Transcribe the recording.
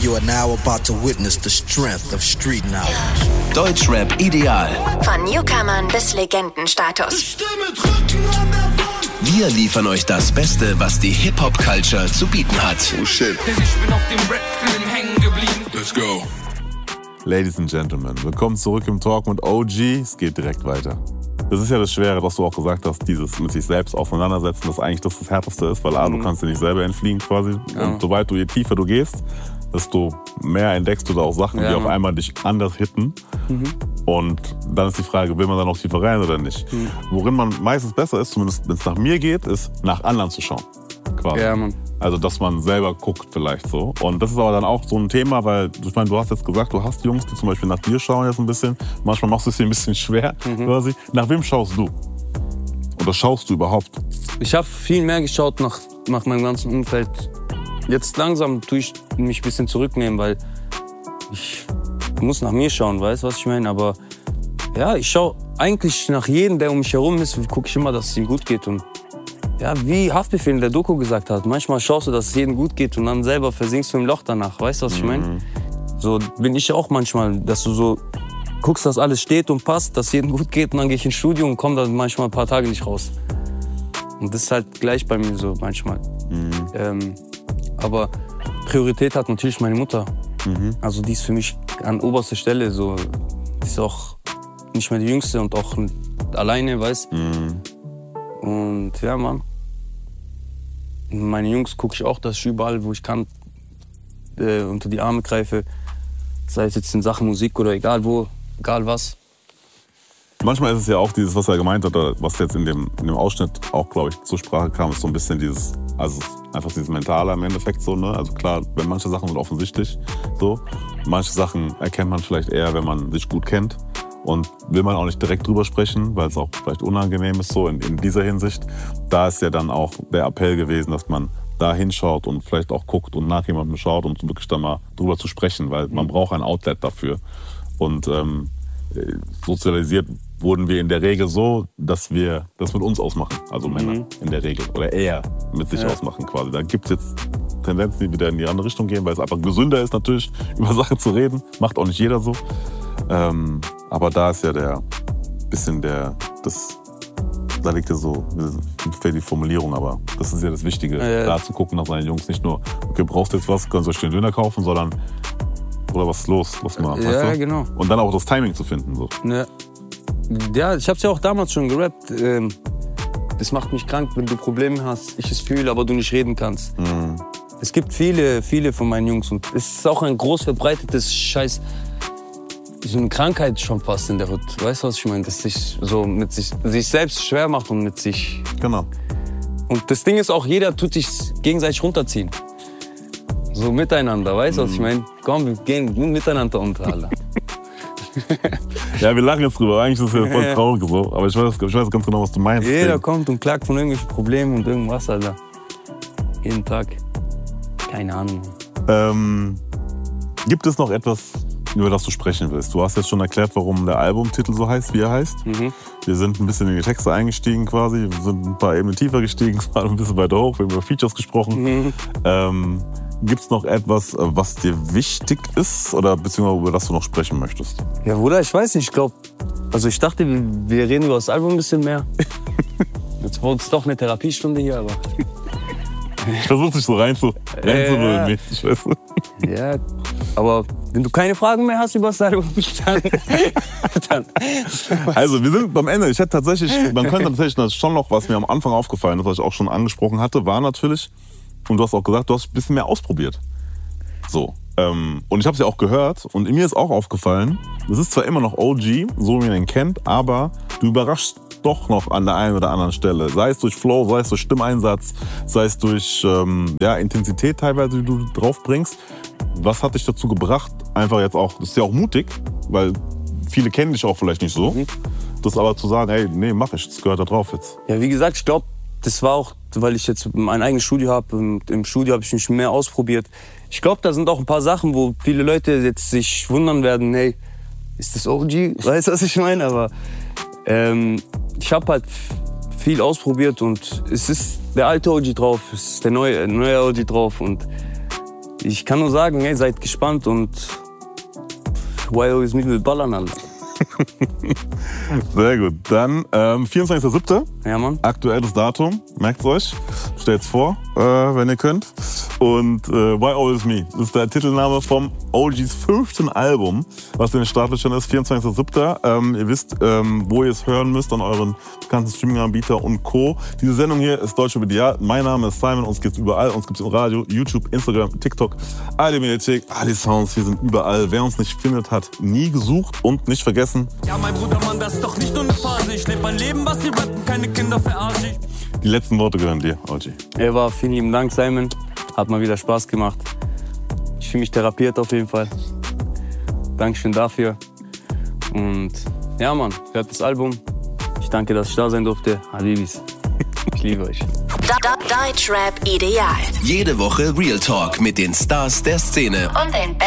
You are now about to witness the strength of street knowledge. Deutschrap ideal. Von Newcomern bis Legendenstatus. Wir liefern euch das Beste, was die Hip-Hop-Culture zu bieten hat. Oh shit. Denn ich bin auf dem Rap-Film hängen geblieben. Let's go. Ladies and Gentlemen, willkommen zurück im Talk mit OG. Es geht direkt weiter. Das ist ja das Schwere, was du auch gesagt hast, dieses mit sich selbst auseinandersetzen, das eigentlich das Härteste ist, weil du kannst dir nicht selber entfliehen quasi. Ja. Und sobald je tiefer du gehst, desto mehr entdeckst du da auch Sachen, die auf einmal dich anders hitten. Und dann ist die Frage, will man da noch tiefer rein oder nicht? Worin man meistens besser ist, zumindest wenn es nach mir geht, ist nach anderen zu schauen. Quasi. Ja, Mann. Also, dass man selber guckt vielleicht so. Und das ist aber dann auch so ein Thema, weil ich meine, du hast jetzt gesagt, du hast Jungs, die zum Beispiel nach dir schauen jetzt ein bisschen. Manchmal machst du es dir ein bisschen schwer quasi. Nach wem schaust du? Oder schaust du überhaupt? Ich habe viel mehr geschaut nach meinem ganzen Umfeld. Jetzt langsam tue ich mich ein bisschen zurücknehmen, weil ich muss nach mir schauen, weißt du, was ich meine? Aber ja, ich schaue eigentlich nach jedem, der um mich herum ist, gucke ich immer, dass es ihm gut geht. Und ja, wie Haftbefehl in der Doku gesagt hat, manchmal schaust du, dass es jedem gut geht und dann selber versinkst du im Loch danach. Weißt du, was ich meine? So bin ich auch manchmal, dass du so guckst, dass alles steht und passt, dass es jedem gut geht und dann gehe ich ins Studio und komme dann manchmal ein paar Tage nicht raus. Und das ist halt gleich bei mir so manchmal. Aber Priorität hat natürlich meine Mutter. Also die ist für mich an oberster Stelle. So. Die ist auch nicht mehr die Jüngste und auch alleine, weißt du. Und ja, Mann. Meine Jungs gucke ich auch, dass ich überall, wo ich kann, unter die Arme greife. Sei es jetzt in Sachen Musik oder egal wo, egal was. Manchmal ist es ja auch dieses, was er gemeint hat, oder was jetzt in dem Ausschnitt auch, glaube ich, zur Sprache kam, ist so ein bisschen dieses, also einfach dieses Mentale im Endeffekt so, ne? Also klar, wenn manche Sachen sind offensichtlich so, manche Sachen erkennt man vielleicht eher, wenn man sich gut kennt. Und will man auch nicht direkt drüber sprechen, weil es auch vielleicht unangenehm ist, so in dieser Hinsicht. Da ist ja dann auch der Appell gewesen, dass man da hinschaut und vielleicht auch guckt und nach jemandem schaut, um wirklich dann mal drüber zu sprechen, weil man braucht ein Outlet dafür. Und sozialisiert wurden wir in der Regel so, dass wir das mit uns ausmachen, also Männer in der Regel, oder eher mit sich ausmachen quasi. Da gibt es jetzt Tendenzen, die wieder in die andere Richtung gehen, weil es einfach gesünder ist natürlich, über Sachen zu reden. Macht auch nicht jeder so. Aber da ist ja da liegt ja so, mir fehlt die Formulierung, aber das ist ja das Wichtige, da zu gucken nach seinen Jungs, nicht nur, okay, brauchst du jetzt was, kannst du euch den Döner kaufen, sondern, oder was ist los, was mal, ja, weißt du? Genau. Und dann auch das Timing zu finden, so. Ja, ich hab's ja auch damals schon gerappt, das macht mich krank, wenn du Probleme hast, ich es fühle, aber du nicht reden kannst. Es gibt viele von meinen Jungs und es ist auch ein groß verbreitetes Scheiß, so eine Krankheit schon fast in der Hut. Weißt du, was ich meine? Dass sich so mit sich selbst schwer macht und mit sich. Genau. Und das Ding ist auch, jeder tut sich gegenseitig runterziehen. So miteinander, weißt du, was ich meine? Komm, wir gehen miteinander unter, Alter. Ja, wir lachen jetzt drüber. Eigentlich ist das ja voll traurig so. Aber ich weiß ganz genau, was du meinst. Jeder kommt und klagt von irgendwelchen Problemen und irgendwas, Alter. Jeden Tag. Keine Ahnung. Gibt es noch etwas, über das du sprechen willst? Du hast jetzt schon erklärt, warum der Albumtitel so heißt, wie er heißt. Wir sind ein bisschen in die Texte eingestiegen quasi. Wir sind ein paar Ebenen tiefer gestiegen, zwar ein bisschen weiter hoch. Wir haben über Features gesprochen. Gibt es noch etwas, was dir wichtig ist oder beziehungsweise über das du noch sprechen möchtest? Ja, Bruder, ich weiß nicht. Ich dachte, wir reden über das Album ein bisschen mehr. Jetzt wurde es doch eine Therapiestunde hier, aber... Ich versuche dich so reinzulullen mäßig, weißt du? Ja, aber wenn du keine Fragen mehr hast über das Album, dann... Also, wir sind am Ende. Man könnte tatsächlich schon noch, was mir am Anfang aufgefallen ist, was ich auch schon angesprochen hatte, war natürlich, und du hast auch gesagt, du hast ein bisschen mehr ausprobiert. So. Und ich habe es ja auch gehört und mir ist auch aufgefallen, das ist zwar immer noch OG, so wie man ihn kennt, aber du überraschst doch noch an der einen oder anderen Stelle. Sei es durch Flow, sei es durch Stimmeinsatz, sei es durch Intensität teilweise, die du drauf bringst. Was hat dich dazu gebracht, einfach jetzt auch, das ist ja auch mutig, weil viele kennen dich auch vielleicht nicht so, das aber zu sagen, ey, nee, mach ich, das gehört da drauf jetzt. Ja, wie gesagt, ich glaube, das war auch, weil ich jetzt mein eigenes Studio habe und im Studio habe ich mich mehr ausprobiert. Ich glaube, da sind auch ein paar Sachen, wo viele Leute jetzt sich wundern werden, hey, ist das OG? Weißt du, was ich meine? Aber ich habe halt viel ausprobiert und es ist der alte OG drauf, es ist der neue OG drauf und Ich kann nur sagen, ey, seid gespannt und Why Always Me will ballern, Alter. Sehr gut. Dann 24.07. Ja, Mann. Aktuelles Datum. Merkt's euch. Stellt's vor, wenn ihr könnt. Und Why Always Me? Das ist der Titelname vom OGs 5. Album, was in den Startlöchern ist. 24.07. Ihr wisst, wo ihr es hören müsst an euren bekannten Streaming-Anbieter und Co. Diese Sendung hier ist Deutsche Medial. Mein Name ist Simon. Uns gibt's überall. Uns gibt's im Radio, YouTube, Instagram, TikTok, ARD Mediathek, ARD Sounds. Wir sind überall. Wer uns nicht findet, hat nie gesucht und nicht vergessen. Ja, mein Bruder, Mann, das ist doch nicht nur eine Phase. Ich lebe mein Leben, was sie rappen, keine Kinder verarsche ich. Die letzten Worte gehören dir, OG. Vielen lieben Dank, Simon. Hat mal wieder Spaß gemacht. Ich fühle mich therapiert auf jeden Fall. Dankeschön dafür. Und ja, Mann, hört das Album. Ich danke, dass ich da sein durfte. Habibis. Ich liebe euch. Deutschrap Ideal. Jede Woche Real Talk mit den Stars der Szene. Und den